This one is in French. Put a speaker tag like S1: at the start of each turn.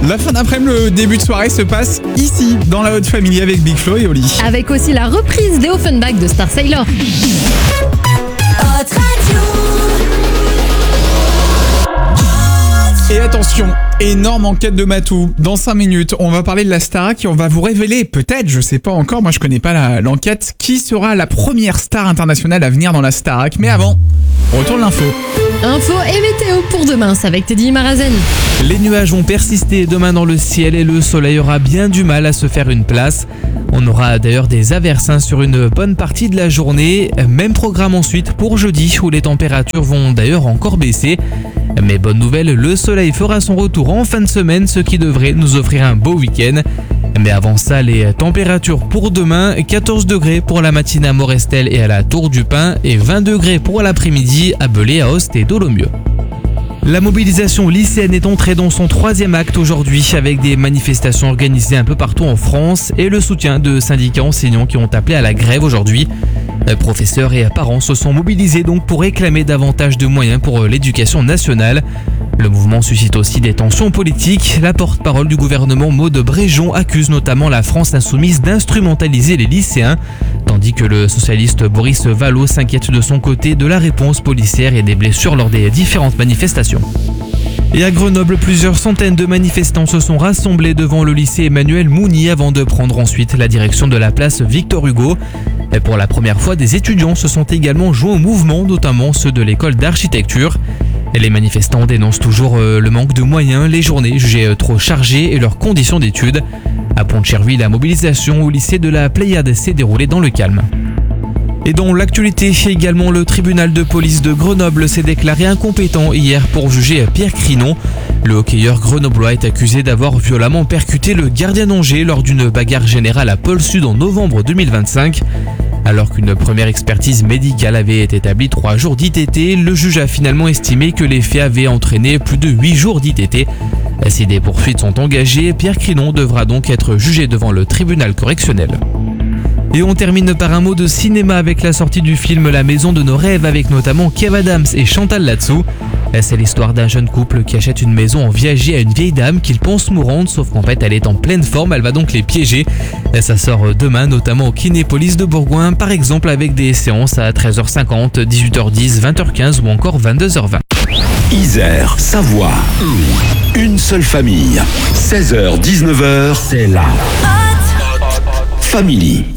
S1: La fin d'après-midi, le début de soirée se passe ici, dans la Haute Family avec Big Flo et Oli.
S2: Avec aussi la reprise des Offenbach de Star Sailor.
S1: Et attention, énorme enquête de Matou. Dans 5 minutes, on va parler de la Starac et on va vous révéler, peut-être, je sais pas encore, moi je connais pas l'enquête, qui sera la première star internationale à venir dans la Starac. Mais avant, on retourne l'info.
S2: Info et météo pour demain, c'est avec Teddy Marazen.
S3: Les nuages vont persister demain dans le ciel et le soleil aura bien du mal à se faire une place. On aura d'ailleurs des averses sur une bonne partie de la journée. Même programme ensuite pour jeudi où les températures vont d'ailleurs encore baisser. Mais bonne nouvelle, le soleil fera son retour en fin de semaine, ce qui devrait nous offrir un beau week-end. Mais avant ça, les températures pour demain, 14 degrés pour la matinée à Morestel et à la Tour du Pin et 20 degrés pour l'après-midi à Belay, à Host et Dolomieu. La mobilisation lycéenne est entrée dans son 3e acte aujourd'hui avec des manifestations organisées un peu partout en France et le soutien de syndicats enseignants qui ont appelé à la grève aujourd'hui. Professeurs et parents se sont mobilisés donc pour réclamer davantage de moyens pour l'éducation nationale. Le mouvement suscite aussi des tensions politiques. La porte-parole du gouvernement Maude Bréjon accuse notamment la France insoumise d'instrumentaliser les lycéens, tandis que le socialiste Boris Vallaud s'inquiète de son côté de la réponse policière et des blessures lors des différentes manifestations. Et à Grenoble, plusieurs centaines de manifestants se sont rassemblés devant le lycée Emmanuel Mounier avant de prendre ensuite la direction de la place Victor Hugo. Et pour la première fois, des étudiants se sont également joints au mouvement, notamment ceux de l'école d'architecture. Et les manifestants dénoncent toujours le manque de moyens, les journées jugées trop chargées et leurs conditions d'études. À Pont-de-Cherville, la mobilisation au lycée de la Pléiade s'est déroulée dans le calme. Et dans l'actualité, également, le tribunal de police de Grenoble s'est déclaré incompétent hier pour juger Pierre Crinon. Le hockeyeur grenoblois est accusé d'avoir violemment percuté le gardien d'Angers lors d'une bagarre générale à Pôle Sud en novembre 2025. Alors qu'une première expertise médicale avait établi 3 jours d'ITT, le juge a finalement estimé que les faits avaient entraîné plus de 8 jours d'ITT. Si des poursuites sont engagées, Pierre Crinon devra donc être jugé devant le tribunal correctionnel. Et on termine par un mot de cinéma avec la sortie du film La Maison de nos rêves avec notamment Kev Adams et Chantal Latsou. C'est l'histoire d'un jeune couple qui achète une maison en viager à une vieille dame qu'il pense mourante, sauf qu'en fait elle est en pleine forme, elle va donc les piéger. Ça sort demain notamment au Kinépolis de Bourgoin, par exemple avec des séances à 13h50, 18h10, 20h15 ou encore 22h20.
S4: Isère, Savoie, une seule famille, 16h-19h, c'est la Haute Family.